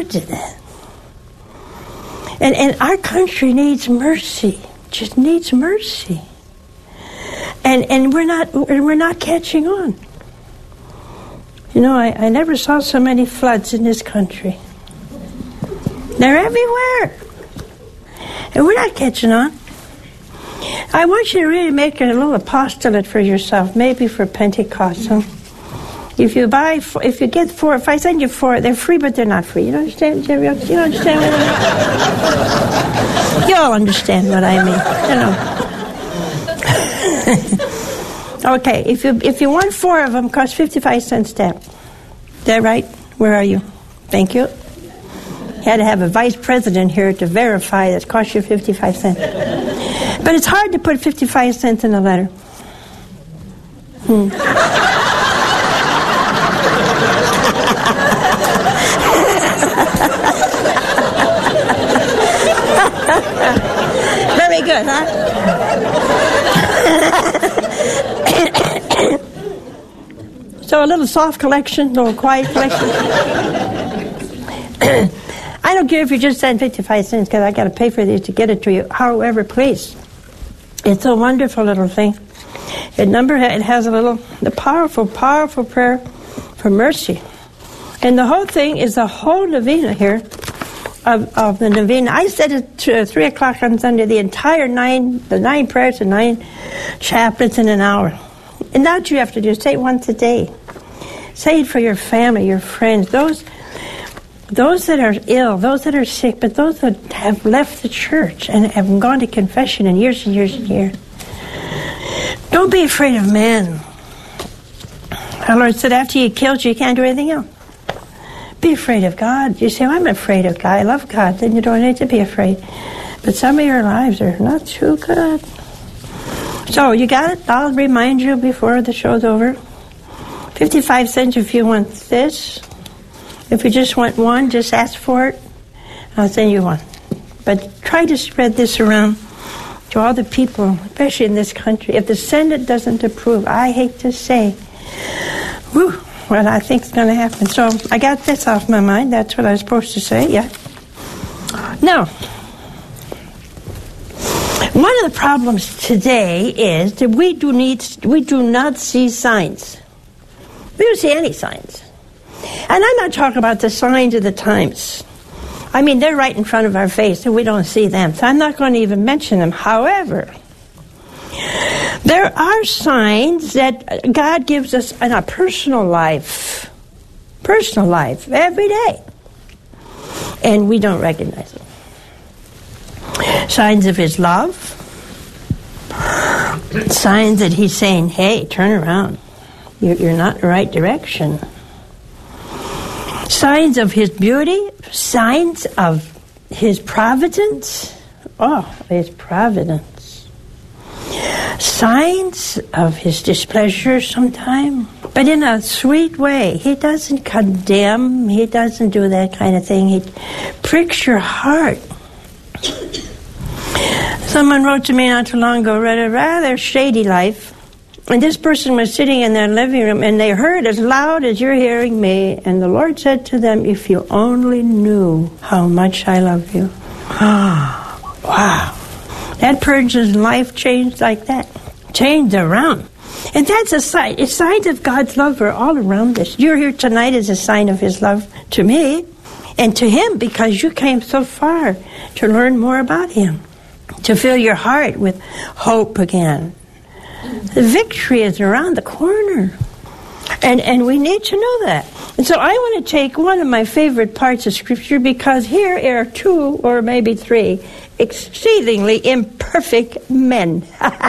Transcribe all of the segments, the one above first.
did that. And our country needs mercy, just needs mercy. And we're not catching on. You know, I never saw so many floods in this country. They're everywhere. And we're not catching on. I want you to really make a little apostolate for yourself, maybe for Pentecost. Huh? If you get 4, if I send you 4, they're free, but they're not free. You understand? You understand what I mean? You all understand what I mean. Okay, if you want 4 of them, cost 55 cents stamp. Is that right? Where are you? Thank you. Had to have a vice president here to verify that it cost you 55 cents. But it's hard to put 55 cents in a letter. Very good, huh? So a little soft collection, a little quiet collection. I don't care if you just send 55 cents because I got to pay for these to get it to you. However, please. It's a wonderful little thing. It has the powerful, powerful prayer for mercy. And the whole thing is the whole novena here of the novena. I said it to 3 o'clock on Sunday, the entire 9 prayers and 9 chaplets in an hour. And that's what you have to do. Say it once a day. Say it for your family, your friends, those that are ill, those that are sick, but those that have left the church and have gone to confession in years and years and years. Don't be afraid of men. Our Lord said after He kills you, you can't do anything else. Be afraid of God. You say, well, I'm afraid of God. I love God. Then you don't need to be afraid. But some of your lives are not too good. So you got it? I'll remind you before the show's over. 55 cents if you want this. If you just want one, just ask for it. I'll send you one. But try to spread this around to all the people, especially in this country. If the Senate doesn't approve, I hate to say, what I think is going to happen. So I got this off my mind. That's what I was supposed to say, yeah. Now, one of the problems today is that we do not see signs. We don't see any signs. And I'm not talking about the signs of the times. I mean, they're right in front of our face, and we don't see them. So I'm not going to even mention them. However, there are signs that God gives us in our personal life, every day. And we don't recognize them. Signs of His love. Signs that He's saying, hey, turn around. You're not in the right direction. Signs of His beauty, signs of His providence. Oh, His providence. Signs of His displeasure sometimes, but in a sweet way. He doesn't condemn. He doesn't do that kind of thing. He pricks your heart. Someone wrote to me not too long ago, read a rather shady life. And this person was sitting in their living room, and they heard as loud as you're hearing me. And the Lord said to them, if you only knew how much I love you. Oh, wow. That person's life changed like that. Changed around. And that's a sign. It's signs of God's love are all around us. You're here tonight as a sign of His love to me and to Him because you came so far to learn more about Him, to fill your heart with hope again. The victory is around the corner. And we need to know that. And so I want to take one of my favorite parts of Scripture because here are 2 or maybe 3 exceedingly imperfect men.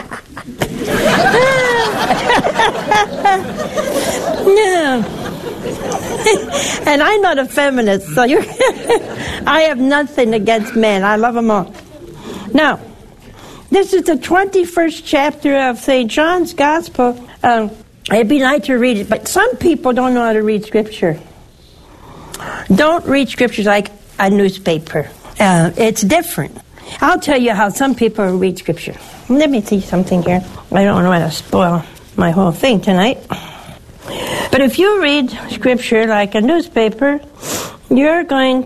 No. And I'm not a feminist, so I have nothing against men. I love them all. Now, this is the 21st chapter of St. John's Gospel. It'd be nice to read it, but some people don't know how to read Scripture. Don't read Scripture like a newspaper. It's different. I'll tell you how some people read Scripture. Let me see something here. I don't want to spoil my whole thing tonight. But if you read Scripture like a newspaper, you're going